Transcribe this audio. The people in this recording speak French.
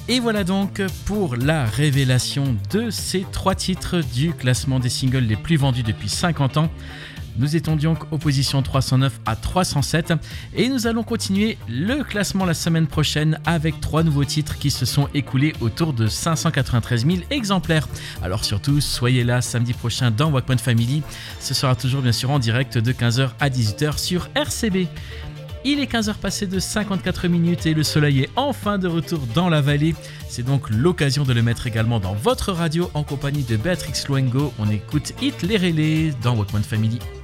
Et voilà donc pour la révélation de ces 3 titres du classement des singles les plus vendus depuis 50 ans. Nous étions donc aux positions 309 à 307 et nous allons continuer le classement la semaine prochaine avec 3 nouveaux titres qui se sont écoulés autour de 593 000 exemplaires. Alors surtout, soyez là samedi prochain dans Walkman Family. Ce sera toujours bien sûr en direct de 15h à 18h sur RCB. Il est 15h passé de 54 minutes et le soleil est enfin de retour dans la vallée. C'est donc l'occasion de le mettre également dans votre radio en compagnie de Béatrix Luengo. On écoute Hit les Relais dans Walkman Family.